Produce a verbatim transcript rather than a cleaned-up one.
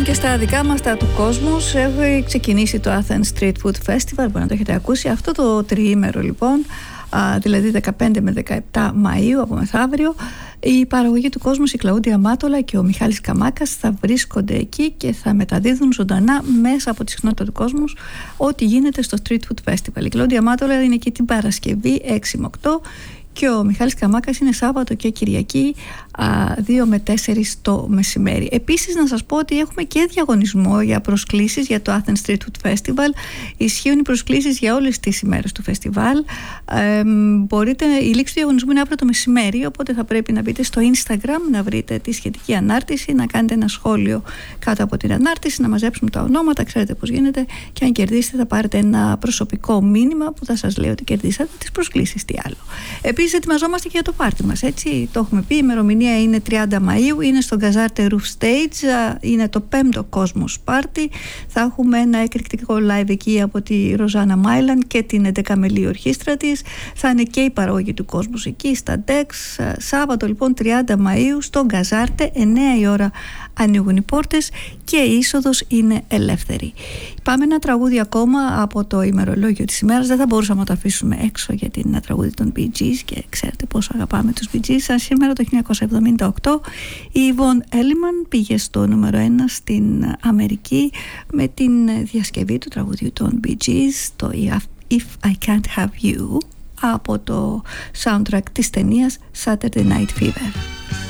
Λοιπόν, και στα δικά μας τα του κόσμου έχει ξεκινήσει το Athens Street Food Festival, μπορεί να το έχετε ακούσει. Αυτό το τριήμερο λοιπόν, δηλαδή δεκαπέντε με δεκαεπτά Μαΐου από μεθαύριο, η παραγωγή του κόσμου, η Κλαούντια Μάτολα και ο Μιχάλης Καμάκας θα βρίσκονται εκεί και θα μεταδίδουν ζωντανά μέσα από τη συχνότητα του κόσμου ό,τι γίνεται στο Street Food Festival. Η Κλαούντια Μάτολα είναι εκεί την Παρασκευή έξι με οκτώ και ο Μιχάλης Καμάκας είναι Σάββατο και Κυριακή δύο με τέσσερις το μεσημέρι. Επίσης να σας πω ότι έχουμε και διαγωνισμό για προσκλήσεις για το Athens Street Food Festival. Ισχύουν οι προσκλήσεις για όλες τις ημέρες του φεστιβάλ. Ε, μπορείτε, η λήξη του διαγωνισμού είναι αύριο το μεσημέρι, οπότε θα πρέπει να μπείτε στο Instagram να βρείτε τη σχετική ανάρτηση, να κάνετε ένα σχόλιο κάτω από την ανάρτηση, να μαζέψουμε τα ονόματα, ξέρετε πώς γίνεται, και αν κερδίσετε θα πάρετε ένα προσωπικό μήνυμα που θα σας λέει ότι κερδίσατε τις προσκλήσεις. Τι άλλο. Επίσης ετοιμαζόμαστε και για το πάρτι μας, έτσι, το έχουμε πει, η ημερομηνία είναι τριάντα Μαΐου, είναι στο Gazarte Roof Stage, είναι το πέμπτο Cosmos Party. Θα έχουμε ένα εκρηκτικό live εκεί από τη Ροζάνα Μάιλαν και την εντεκαμελή ορχήστρα της. Θα είναι και η παραγωγή του Cosmos εκεί στα Dex. Σάββατο λοιπόν τριάντα Μαΐου στο Gazarte, εννιά η ώρα ανοίγουν οι πόρτες και η είσοδος είναι ελεύθερη. Πάμε ένα τραγούδι ακόμα από το ημερολόγιο της ημέρας. Δεν θα μπορούσαμε να το αφήσουμε έξω γιατί είναι ένα τραγούδι των Bee Gees και ξέρετε πόσο αγαπάμε τους Bee Gees. Σαν σήμερα το χίλια εννιακόσια εβδομήντα οκτώ η Yvonne Elliman πήγε στο νούμερο ένα στην Αμερική με την διασκευή του τραγουδιού των Bee Gees, το If I Can't Have You, από το soundtrack της ταινίας Saturday Night Fever.